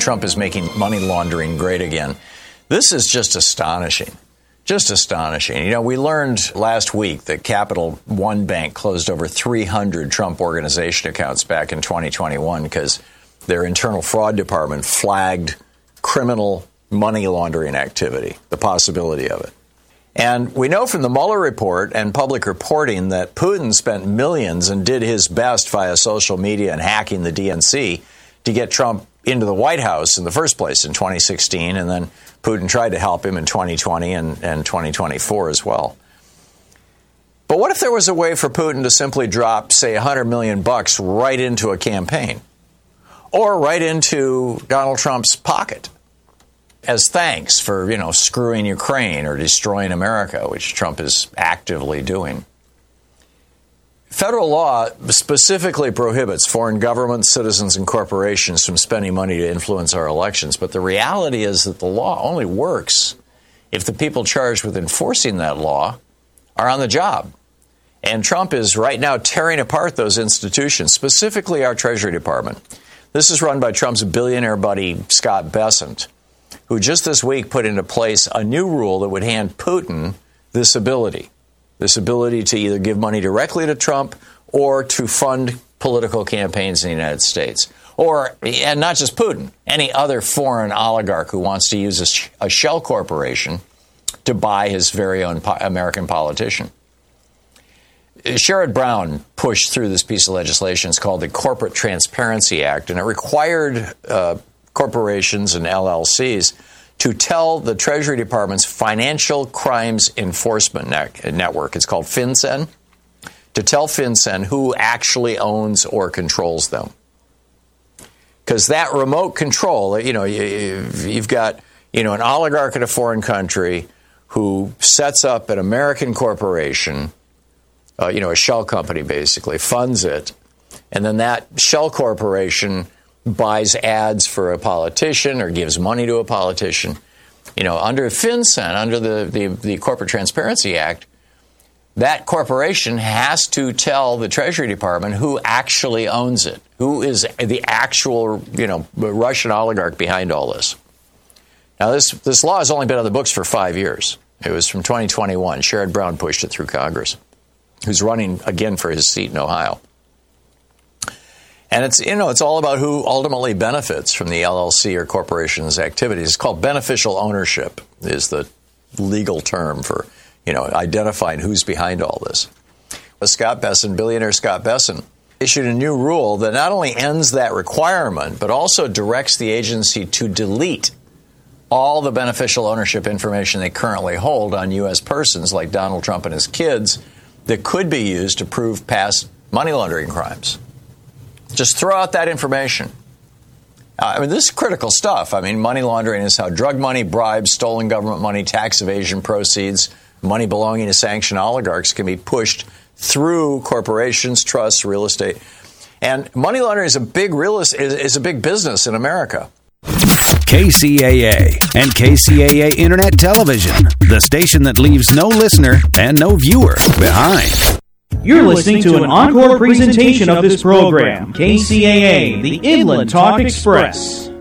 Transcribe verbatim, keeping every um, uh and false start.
Trump is making money laundering great again. This is just astonishing. Just astonishing. You know, we learned last week that Capital One Bank closed over three hundred Trump Organization accounts back in twenty twenty-one because their internal fraud department flagged criminal money laundering activity, the possibility of it. And we know from the Mueller report and public reporting that Putin spent millions and did his best via social media and hacking the D N C to get Trump into the White House in the first place in twenty sixteen, and then Putin tried to help him in twenty twenty and, and twenty twenty-four as well. But what if there was a way for Putin to simply drop, say, one hundred million bucks right into a campaign or right into Donald Trump's pocket as thanks for, you know, screwing Ukraine or destroying America, which Trump is actively doing? Federal law specifically prohibits foreign governments, citizens, and corporations from spending money to influence our elections. But the reality is that the law only works if the people charged with enforcing that law are on the job. And Trump is right now tearing apart those institutions, specifically our Treasury Department. This is run by Trump's billionaire buddy, Scott Bessent, who just this week put into place a new rule that would hand Putin this ability. This ability to either give money directly to Trump or to fund political campaigns in the United States. Or, and not just Putin, any other foreign oligarch who wants to use a, sh- a shell corporation to buy his very own po- American politician. Sherrod Brown pushed through this piece of legislation. It's called the Corporate Transparency Act, and it required uh, corporations and L L Cs to tell the Treasury Department's Financial Crimes Enforcement ne- Network, it's called FinCEN, to tell FinCEN who actually owns or controls them. Because that remote control, you know, you, you've got, you know, an oligarch in a foreign country who sets up an American corporation, uh, you know, a shell company basically, funds it, and then that shell corporation buys ads for a politician or gives money to a politician. You know, under FinCEN, under the, the, the Corporate Transparency Act, that corporation has to tell the Treasury Department who actually owns it, who is the actual, you know, Russian oligarch behind all this. Now, this, this law has only been on the books for five years. It was from twenty twenty-one. Sherrod Brown pushed it through Congress, who's running again for his seat in Ohio. And it's, you know, it's all about who ultimately benefits from the L L C or corporation's activities. It's called beneficial ownership is the legal term for, you know, identifying who's behind all this. Well, Scott Bessent, billionaire Scott Bessent, issued a new rule that not only ends that requirement, but also directs the agency to delete all the beneficial ownership information they currently hold on U S persons like Donald Trump and his kids that could be used to prove past money laundering crimes. Just throw out that information. Uh, I mean, this is critical stuff. I mean, money laundering is how drug money, bribes, stolen government money, tax evasion proceeds, money belonging to sanctioned oligarchs can be pushed through corporations, trusts, real estate. And money laundering is a big real is, is a big business in America. K C A A and K C A A Internet Television, the station that leaves no listener and no viewer behind. You're listening to an encore presentation of this program, K C A A, the Inland Talk Express.